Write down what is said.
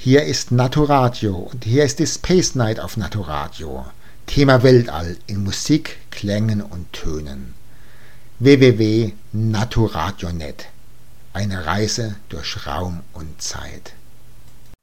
Hier ist Naturadio und hier ist die Space Night auf Naturadio. Thema Weltall in Musik, Klängen und Tönen. www.naturadio.net. Eine Reise durch Raum und Zeit.